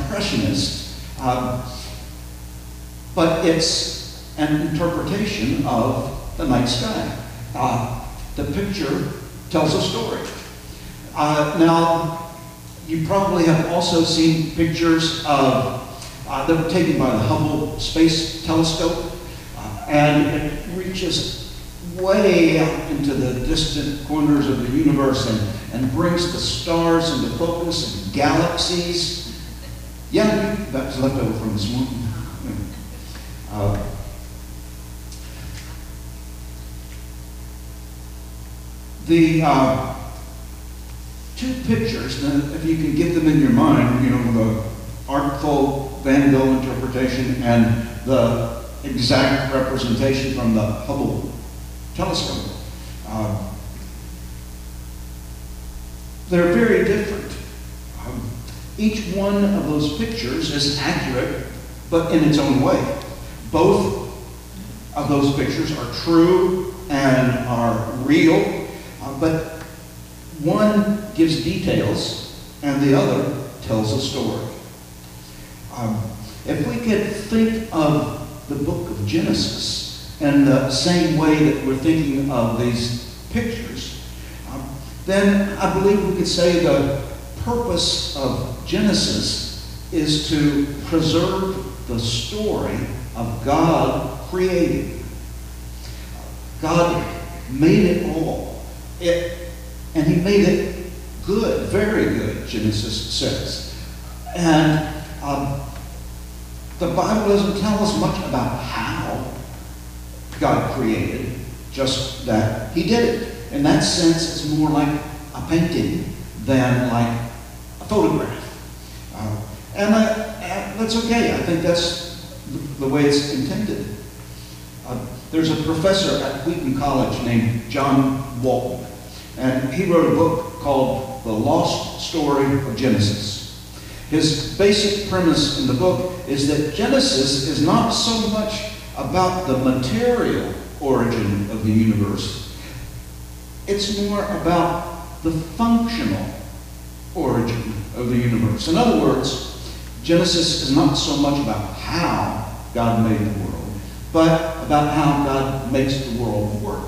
impressionist, but it's an interpretation of the night sky. The picture tells a story. Now, you probably have also seen pictures of that were taken by the Hubble Space Telescope, and it reaches way out into the distant corners of the universe and brings the stars into focus and galaxies. Yeah, that was left over from this morning. The two pictures, if you can get them in your mind, the artful Van Gogh interpretation and the exact representation from the Hubble telescope, they're very different. Each one of those pictures is accurate, but in its own way. Both of those pictures are true and are real, but one gives details and the other tells a story. If we could think of the book of Genesis in the same way that we're thinking of these pictures, then I believe we could say the purpose of Genesis is to preserve the story of God creating. God made it all. And he made it good, very good, Genesis says. And the Bible doesn't tell us much about how God created, just that he did it. In that sense, it's more like a painting than like a photograph. And that's okay. I think that's the way it's intended. There's a professor at Wheaton College named John Walton, and he wrote a book called The Lost Story of Genesis. His basic premise in the book is that Genesis is not so much about the material origin of the universe. It's more about the functional origin of the universe. In other words, Genesis is not so much about how God made the world, but about how God makes the world work.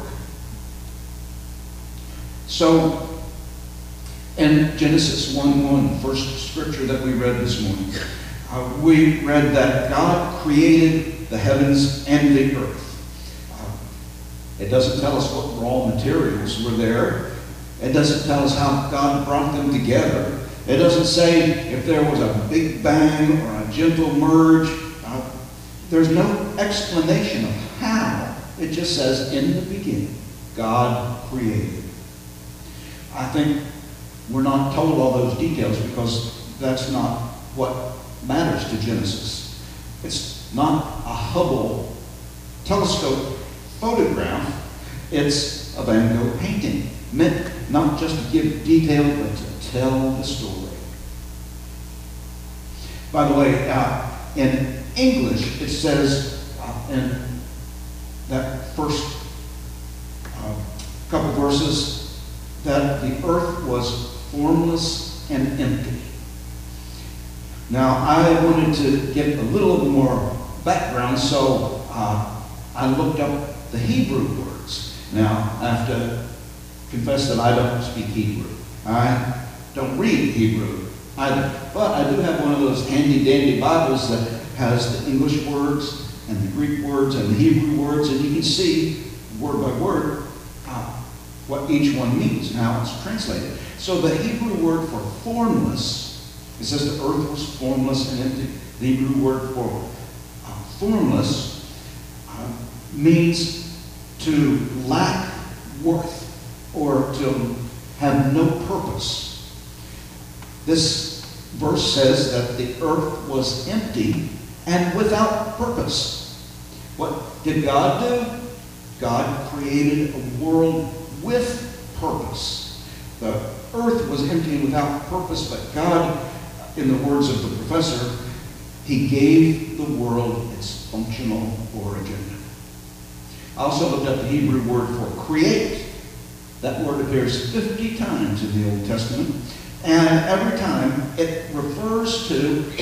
So, in Genesis 1:1, the first scripture that we read this morning, we read that God created the heavens and the earth. It doesn't tell us what raw materials were there. It doesn't tell us how God brought them together. It doesn't say if there was a big bang or a gentle merge. There's no explanation of how. It just says, in the beginning, God created. I think we're not told all those details because that's not what matters to Genesis. It's not a Hubble telescope photograph. It's a Van Gogh painting, meant not just to give detail, but to tell the story. By the way, in English, it says in that first couple verses that the earth was formless and empty. Now, I wanted to get a little more background, so I looked up the Hebrew words. Now, I have to confess that I don't speak Hebrew. I don't read Hebrew either. But I do have one of those handy-dandy Bibles that has the English words and the Greek words and the Hebrew words, and you can see word by word what each one means and how it's translated. So the Hebrew word for formless, it says the earth was formless and empty. The Hebrew word for formless means to lack worth or to have no purpose. This verse says that the earth was empty and without purpose. What did God do? God created a world with purpose. The earth was empty and without purpose, but God, in the words of the professor, he gave the world its functional origin. I also looked up the Hebrew word for create. That word appears 50 times in the Old Testament, and every time it refers to